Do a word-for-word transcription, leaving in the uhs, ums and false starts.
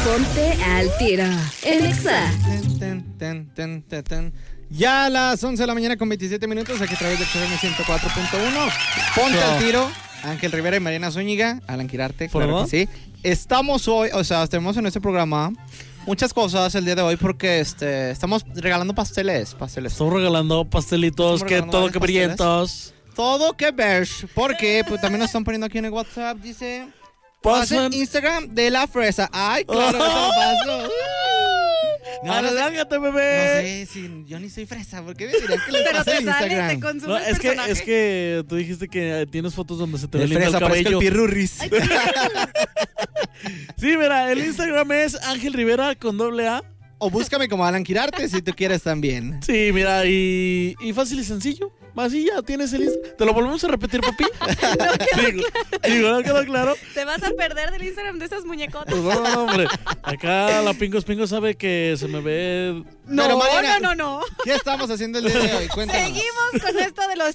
Ponte al tiro en Exa. Ten, ten, ten, ten, ten. Ya a las once de la mañana con veintisiete minutos, aquí a través de X F M ciento cuatro punto uno. Ponte al tiro. Ángel Rivera y Mariana Zúñiga, Alan Quirarte, claro que sí. Estamos hoy, o sea, tenemos en este programa muchas cosas el día de hoy porque este, estamos regalando pasteles, pasteles. Estamos regalando pastelitos, Estamos que regalando todo que pasteles. brillentos. Todo que ver, porque pues, también nos están poniendo aquí en el WhatsApp, dice... Pasan. Pasen Instagram de la fresa. Ay, claro, eso lo paso. No, no sé- relájate, No bebé. sé si yo ni soy fresa, ¿por qué me dirán que les Pero pasa te en sale, Instagram? te consume No, el es que, personaje. es que tú dijiste que tienes fotos donde se te ve Es lindo el fresa, parezco el cabello. pirurris. Sí, mira, el Instagram es Ángel Rivera con doble A. O búscame como Alan Quirarte si tú quieres también. Sí, mira, y, y fácil y sencillo. Así ya tienes el Instagram. ¿Te lo volvemos a repetir, papi? Digo, digo, ¿no quedó claro? Te vas a perder del Instagram de esas muñecotas. Pues no, no, hombre. Acá la Pingos Pingos sabe que se me ve... No, Pero, Mariana, no, no, no. ¿Qué estamos haciendo el día de hoy? Cuéntanos. Seguimos con esto de los